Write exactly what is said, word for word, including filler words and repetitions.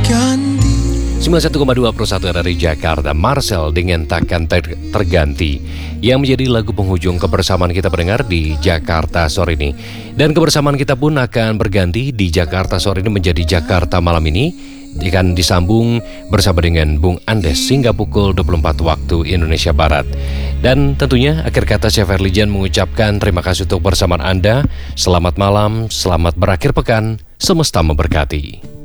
sembilan puluh satu koma dua Pro satu dari Jakarta, Marcel dengan Takkan Ter- Terganti yang menjadi lagu penghujung kebersamaan kita pendengar di Jakarta sore ini. Dan kebersamaan kita pun akan berganti di Jakarta sore ini menjadi Jakarta malam ini, akan disambung bersama dengan Bung Andes hingga pukul dua puluh empat waktu Indonesia Barat. Dan tentunya akhir kata saya Ferlijan mengucapkan terima kasih untuk bersamaan Anda. Selamat malam, selamat berakhir pekan, semesta memberkati.